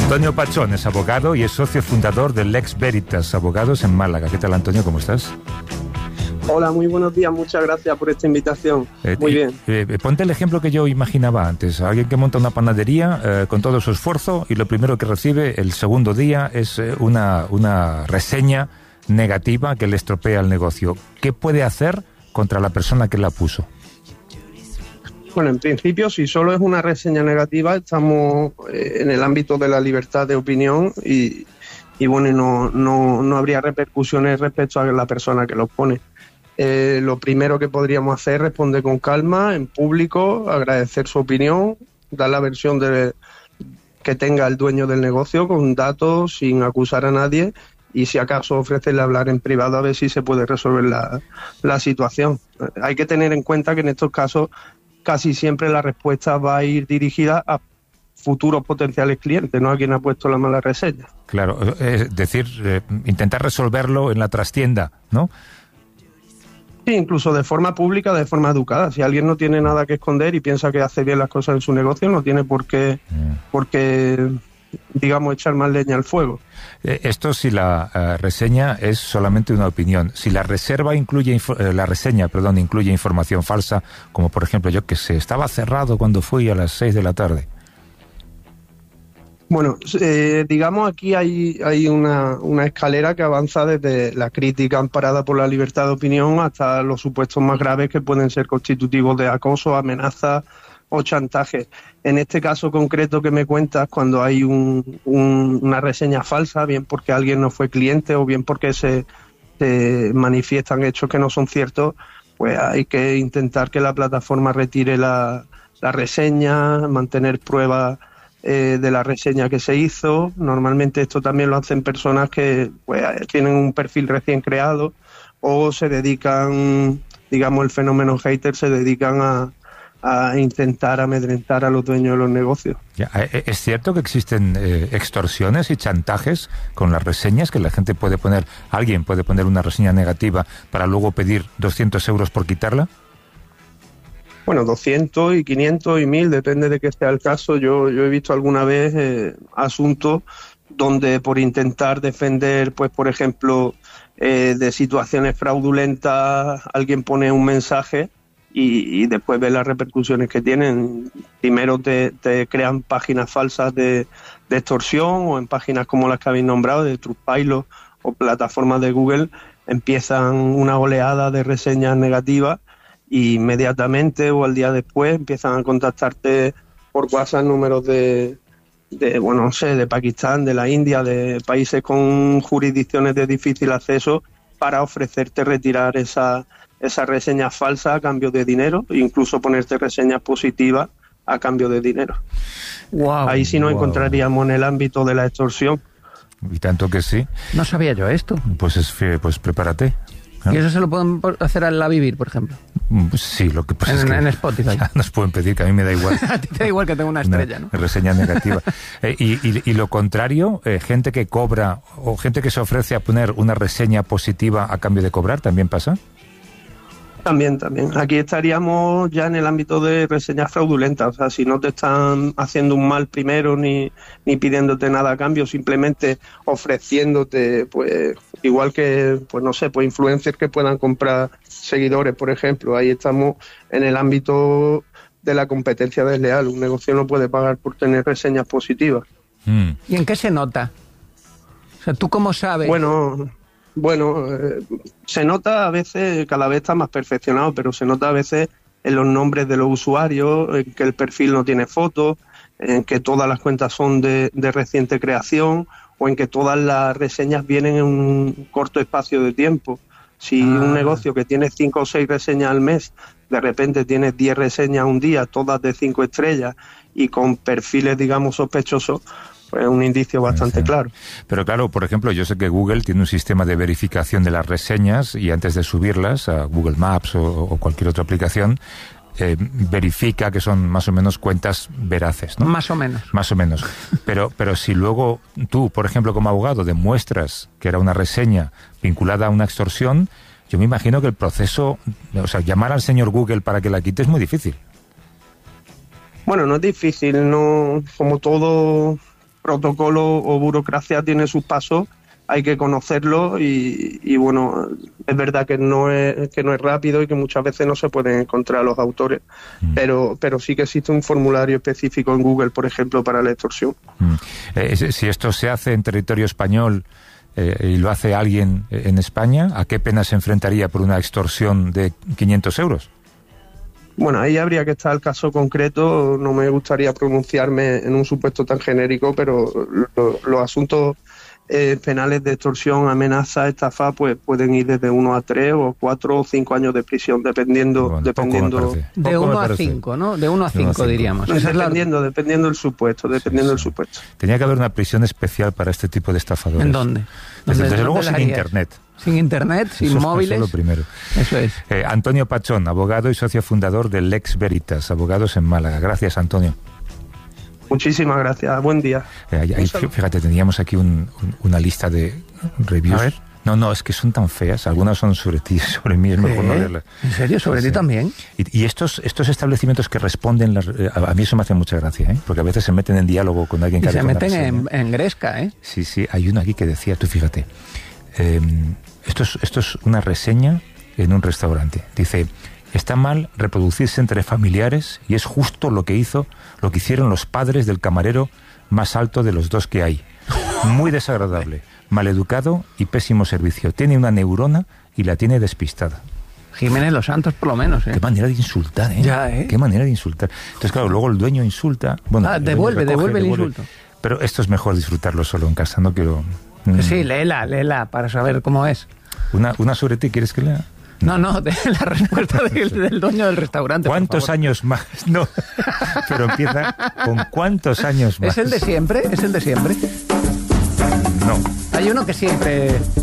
Antonio Pachón es abogado y es socio fundador del Lex Veritas Abogados en Málaga. ¿Qué tal, Antonio? ¿Cómo estás? Hola, muy buenos días. Muchas gracias por esta invitación. Muy bien. Ponte el ejemplo que yo imaginaba antes. Alguien que monta una panadería con todo su esfuerzo y lo primero que recibe el segundo día es una reseña negativa que le estropea el negocio. ¿Qué puede hacer contra la persona que la puso? Bueno, en principio, si solo es una reseña negativa, estamos en el ámbito de la libertad de opinión y bueno, no habría repercusiones respecto a la persona que lo pone. Lo primero que podríamos hacer es responder con calma, en público, agradecer su opinión, dar la versión que tenga el dueño del negocio con datos, sin acusar a nadie, y si acaso ofrecerle hablar en privado a ver si se puede resolver la situación. Hay que tener en cuenta que en estos casos casi siempre la respuesta va a ir dirigida a futuros potenciales clientes, no a quien ha puesto la mala reseña. Claro, es decir, intentar resolverlo en la trastienda, ¿no? Sí, incluso de forma pública, de forma educada. Si alguien no tiene nada que esconder y piensa que hace bien las cosas en su negocio, no tiene por qué digamos, echar más leña al fuego. Esto si la reseña es solamente una opinión. Si la reseña incluye información falsa, como por ejemplo, yo que sé, estaba cerrado cuando fui a las 6 de la tarde. Bueno, digamos aquí hay una escalera que avanza desde la crítica amparada por la libertad de opinión hasta los supuestos más graves que pueden ser constitutivos de acoso, amenaza o chantaje. En este caso concreto que me cuentas, cuando hay una reseña falsa, bien porque alguien no fue cliente o bien porque se manifiestan hechos que no son ciertos, pues hay que intentar que la plataforma retire la reseña, mantener pruebas de la reseña que se hizo. Normalmente esto también lo hacen personas que pues tienen un perfil recién creado o se dedican, digamos, el fenómeno hater, se dedican a intentar amedrentar a los dueños de los negocios. Ya, ¿es cierto que existen extorsiones y chantajes con las reseñas, que la gente alguien puede poner una reseña negativa para luego pedir 200 euros por quitarla? Bueno, 200 y 500 y 1000, depende de qué sea el caso. Yo he visto alguna vez asuntos donde por intentar defender, pues por ejemplo, de situaciones fraudulentas, alguien pone un mensaje y después ves las repercusiones que tienen. Primero te crean páginas falsas de extorsión, o en páginas como las que habéis nombrado, de Trustpilot o plataformas de Google, empiezan una oleada de reseñas negativas y inmediatamente o al día después empiezan a contactarte por WhatsApp números de Pakistán, de la India, de países con jurisdicciones de difícil acceso, para ofrecerte retirar esa reseña falsa a cambio de dinero, e incluso ponerte reseñas positivas a cambio de dinero. Wow, ahí sí nos encontraríamos en el ámbito de la extorsión. Y tanto que sí. No sabía yo esto. Pues prepárate. ¿No? ¿Y eso se lo pueden hacer al La Vivir, por ejemplo? Sí, lo que pasa es que en Spotify nos pueden pedir, que a mí me da igual. A ti te da igual que tenga una estrella, ¿no? Reseña negativa. Y lo contrario, gente que cobra o gente que se ofrece a poner una reseña positiva a cambio de cobrar, ¿también pasa? También. Aquí estaríamos ya en el ámbito de reseñas fraudulentas. O sea, si no te están haciendo un mal primero ni pidiéndote nada a cambio, simplemente ofreciéndote, pues igual que, pues no sé, pues influencers que puedan comprar seguidores, por ejemplo. Ahí estamos en el ámbito de la competencia desleal. Un negocio no puede pagar por tener reseñas positivas. ¿Y en qué se nota? O sea, ¿tú cómo sabes? Bueno, se nota a veces, cada vez está más perfeccionado, pero se nota a veces en los nombres de los usuarios, en que el perfil no tiene fotos, en que todas las cuentas son de reciente creación, o en que todas las reseñas vienen en un corto espacio de tiempo. Si un negocio que tiene 5 o 6 reseñas al mes, de repente tiene 10 reseñas un día, todas de 5 estrellas y con perfiles, digamos, sospechosos, pues es un indicio bastante claro. Pero claro, por ejemplo, yo sé que Google tiene un sistema de verificación de las reseñas y antes de subirlas a Google Maps o cualquier otra aplicación, verifica que son más o menos cuentas veraces, ¿no? Más o menos. Pero si luego tú, por ejemplo, como abogado, demuestras que era una reseña vinculada a una extorsión, yo me imagino que el proceso, o sea, llamar al señor Google para que la quite es muy difícil. Bueno, no es difícil, no, como todo protocolo o burocracia tiene sus pasos, hay que conocerlo y bueno, es verdad que no es rápido y que muchas veces no se pueden encontrar los autores, pero sí que existe un formulario específico en Google, por ejemplo, para la extorsión. Si esto se hace en territorio español y lo hace alguien en España, ¿a qué pena se enfrentaría por una extorsión de 500 euros? Bueno, ahí habría que estar el caso concreto, no me gustaría pronunciarme en un supuesto tan genérico, pero los asuntos penales de extorsión, amenaza, estafa, pues pueden ir desde 1 a 3 o 4 o 5 años de prisión, dependiendo de 1 a 5, ¿no? De 1 a 5 diríamos. Dependiendo del supuesto, del supuesto. Tenía que haber una prisión especial para este tipo de estafadores. ¿En dónde? Desde luego sin internet. Sin internet, sin móviles. Eso es lo primero. Eso es. Antonio Pachón, abogado y socio fundador de Lex Veritas, abogados en Málaga. Gracias, Antonio. Muchísimas gracias, buen día. Fíjate, teníamos aquí una lista de reviews. A ver. No, es que son tan feas. Algunas son sobre ti, sobre mí, es mejor no leerlas. ¿En serio? ¿Sobre ti también? Y estos establecimientos que responden, a mí eso me hace mucha gracia, porque a veces se meten en diálogo con alguien que se meten en gresca, ¿eh? Sí, hay uno aquí que decía, tú fíjate, esto es una reseña en un restaurante. Dice: está mal reproducirse entre familiares y es justo lo que hicieron los padres del camarero más alto de los dos que hay. Muy desagradable, maleducado y pésimo servicio. Tiene una neurona y la tiene despistada. Jiménez Los Santos, por lo menos, ¿eh? Qué manera de insultar, ¿eh? Ya, ¿eh? Qué manera de insultar. Entonces, claro, luego el dueño insulta. Bueno, devuelve el insulto. Pero esto es mejor disfrutarlo solo en casa, no quiero... Sí, léela, para saber cómo es. ¿Una sobre ti quieres que lea? No, de la respuesta del dueño del restaurante. ¿Cuántos años más? No, pero empieza con ¿cuántos años más? ¿Es el de siempre? No. Hay uno que siempre...